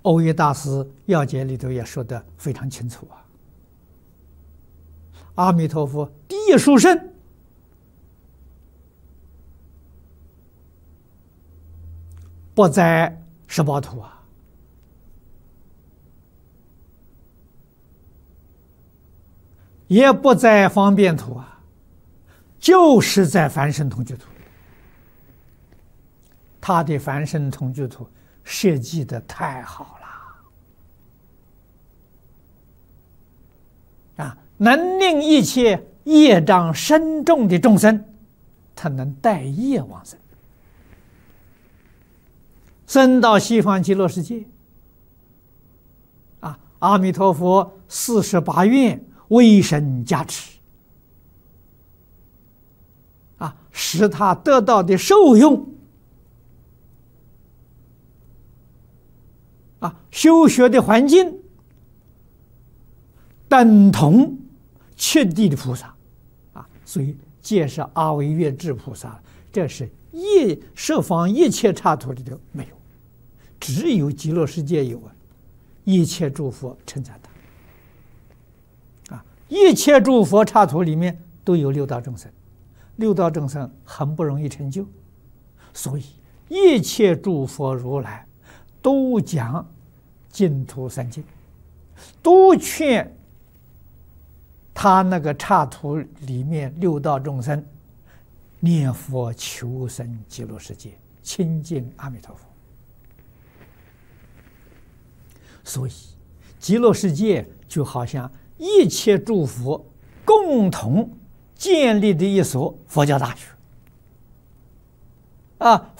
欧耶大师要解里头也说得非常清楚啊。阿弥陀佛第一殊胜，不在十报土啊，也不在方便土啊，就是在凡圣同居土。他的凡圣同居土设计的太好了啊，能令一切业障深重的众生，他能带业往生，生到西方极乐世界啊！阿弥陀佛48愿威神加持啊，使他得到的受用啊，修学的环境等同七地的菩萨啊，所以皆是阿惟越致菩萨，这是十方一切刹土里头没有，只有极乐世界有啊。一切诸佛称赞他啊，一切诸佛刹土里面都有六道众生，六道众生很不容易成就，所以一切诸佛如来都讲净土三经，都劝他那个刹土里面六道众生念佛求生极乐世界，亲近阿弥陀佛。所以极乐世界就好像一切诸佛共同建立的一所佛教大学啊，